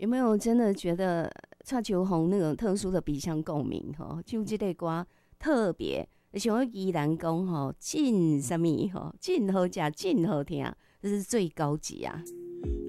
有没有真的觉得蔡秋红那种特殊的鼻腔共鸣？就这类歌特别，像我依然讲真什么真好吃，真好听，这是最高级啊。